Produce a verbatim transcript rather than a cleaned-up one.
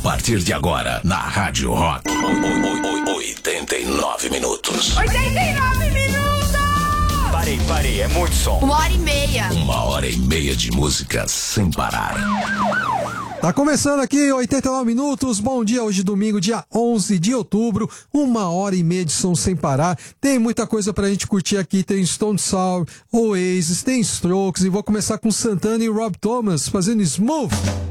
partir de agora, na Rádio Rock. oitenta e nove minutos. oitenta e nove minutos! Parei, parei, é muito som. Uma hora e meia. Uma hora e meia de música sem parar. Tá começando aqui oitenta e nove minutos, bom dia, hoje domingo, dia onze de outubro, uma hora e meia de som sem parar, tem muita coisa pra gente curtir aqui, tem Stone Sour, Oasis, tem Strokes, e vou começar com Santana e Rob Thomas fazendo Smooth.